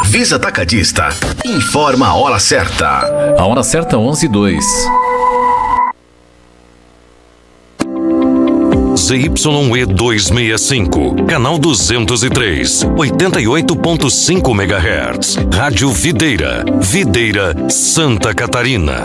Visa Atacadista. Informa a hora certa. A hora certa 11:02. ZYE 265, canal 203, 88.5 MHz. Rádio Videira, Videira, Santa Catarina.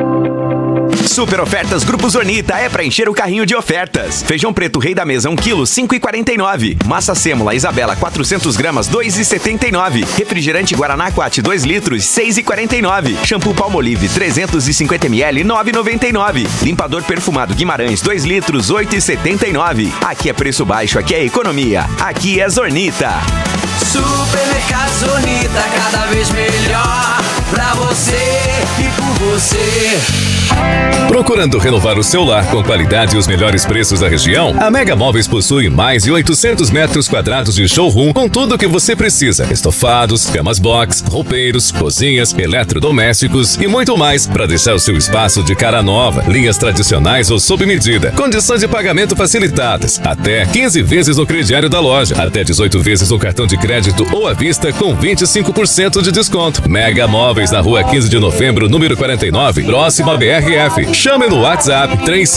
Super ofertas Grupo Zornita é pra encher o carrinho de ofertas. Feijão preto Rei da Mesa 1 kg, 5,49. Massa sêmola Isabela 400 gramas, 2,79. Refrigerante Guaraná Aquati 2 litros, 6,49. Shampoo Palmolive 350 ml, 9,99. Limpador perfumado Guimarães 2 litros, 8,79. Aqui é preço baixo, aqui é economia, aqui é Zornita. Supermercado Zornita, cada vez melhor pra você e por você. Procurando renovar o seu lar com qualidade e os melhores preços da região? A Mega Móveis possui mais de 800 metros quadrados de showroom com tudo o que você precisa. Estofados, camas box, roupeiros, cozinhas, eletrodomésticos e muito mais para deixar o seu espaço de cara nova. Linhas tradicionais ou sob medida. Condições de pagamento facilitadas. Até 15 vezes no crediário da loja. Até 18 vezes no cartão de crédito ou à vista com 25% de desconto. Mega Móveis na rua 15 de novembro, número 49, próximo a BRF. Chame no WhatsApp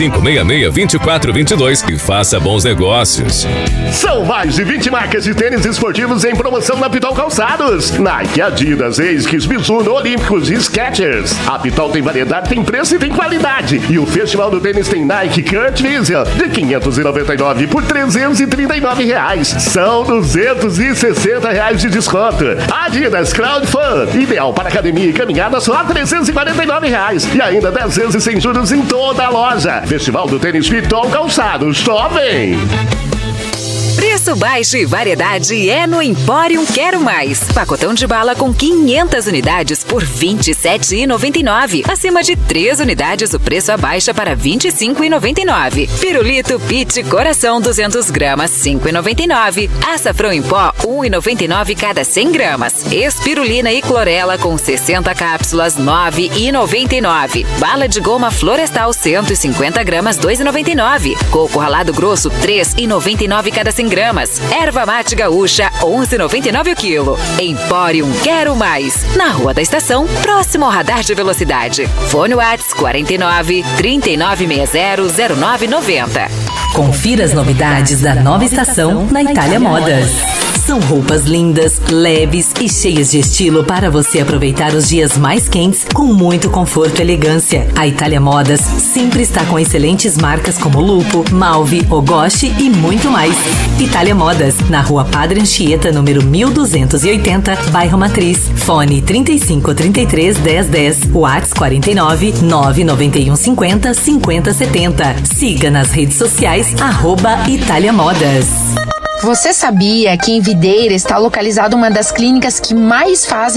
3566-2422 e faça bons negócios. São mais de 20 marcas de tênis esportivos em promoção na Pitol Calçados. Nike, Adidas, Esquis, Mizuno, Olímpicos e Skechers. A Pitol tem variedade, tem preço e tem qualidade. E o Festival do Tênis tem Nike Kurt Vision de R$599 por R$339. São R$260 de desconto. Adidas Crowd Fun, ideal para academia e caminhada, só R$349. E ainda 10 vezes sem juros em toda a loja. Festival do Tênis Pitol Calçados. Só vem! Preço baixo e variedade é no Empório Quero Mais. Pacotão de bala com 500 unidades por R$27,99. Acima de 3 unidades, o preço abaixa para R$25,99. Pirulito Pit Coração 200 gramas, R$5,99. Açafrão em pó, R$1,99 cada 100 gramas. Espirulina e clorela com 60 cápsulas, R$9,99. Bala de goma florestal 150 gramas, R$2,99. Coco ralado grosso, R$3,99 cada 100 gramas. Erva mate gaúcha, R$11,99 o quilo. Empório Quero Mais. Na Rua da Estação, próximo ao radar de velocidade. Fone Whats 49-3960-0990. Confira as novidades da nova estação na Itália Modas. São roupas lindas, leves e cheias de estilo para você aproveitar os dias mais quentes com muito conforto e elegância. A Itália Modas sempre está com excelentes marcas como Lupo, Malvi, Ogoshi e muito mais. Itália Modas, na Rua Padre Anchieta, número 1280, Bairro Matriz. Fone 3533-1010, WhatsApp 49-99150-5070. Siga nas redes sociais, @Itália Modas. Você sabia que em Videira está localizada uma das clínicas que mais fazem